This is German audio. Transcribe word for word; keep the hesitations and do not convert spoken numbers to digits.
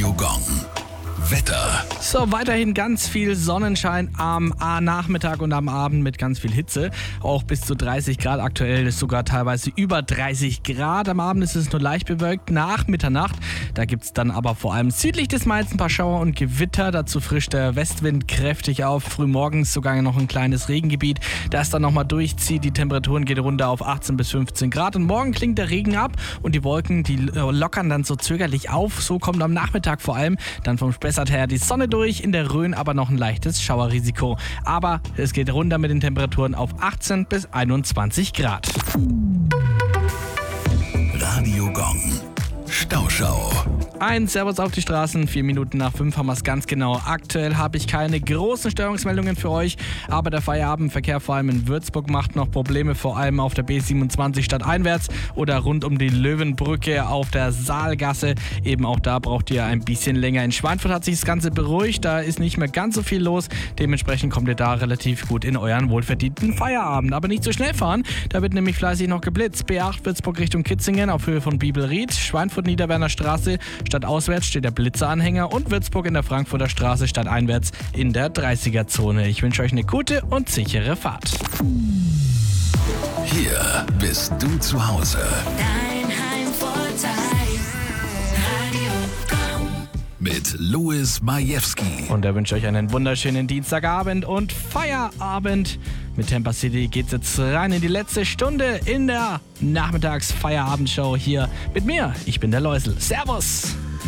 Radio Gong. Wetter. So, weiterhin ganz viel Sonnenschein am Nachmittag und am Abend mit ganz viel Hitze. Auch bis zu dreißig Grad, aktuell ist sogar teilweise über dreißig Grad. Am Abend ist es nur leicht bewölkt nach Mitternacht. Da gibt es dann aber vor allem südlich des Mainz ein paar Schauer und Gewitter. Dazu frischt der Westwind kräftig auf. Frühmorgens sogar noch ein kleines Regengebiet, das dann nochmal durchzieht. Die Temperaturen gehen runter auf achtzehn bis fünfzehn Grad. Und morgen klingt der Regen ab und die Wolken, die lockern dann so zögerlich auf. So kommt am Nachmittag vor allem dann vom Spessart her die Sonne durch, in der Rhön aber noch ein leichtes Schauerrisiko. Aber es geht runter mit den Temperaturen auf achtzehn bis einundzwanzig Grad. Radio Gong. Stauschau. Ein Servus auf die Straßen, vier Minuten nach fünf haben wir es ganz genau. Aktuell habe ich keine großen Störungsmeldungen für euch, aber der Feierabendverkehr vor allem in Würzburg macht noch Probleme, vor allem auf der B siebenundzwanzig stadteinwärts oder rund um die Löwenbrücke auf der Saalgasse. Eben auch da braucht ihr ein bisschen länger. In Schweinfurt hat sich das Ganze beruhigt, da ist nicht mehr ganz so viel los. Dementsprechend kommt ihr da relativ gut in euren wohlverdienten Feierabend. Aber nicht so schnell fahren, da wird nämlich fleißig noch geblitzt. B acht Würzburg Richtung Kitzingen auf Höhe von Bibelried, Schweinfurt Niederwerner Straße stadtauswärts steht der Blitzeranhänger und Würzburg in der Frankfurter Straße stadteinwärts in der dreißiger-Zone. Ich wünsche euch eine gute und sichere Fahrt. Hier bist du zu Hause. Dein Heimvorteil. Radio Gong. Mit Louis Majewski. Und er wünscht euch einen wunderschönen Dienstagabend und Feierabend. Mit Tampa City geht's jetzt rein in die letzte Stunde in der Nachmittags-Feierabendshow hier mit mir. Ich bin der Läusel. Servus!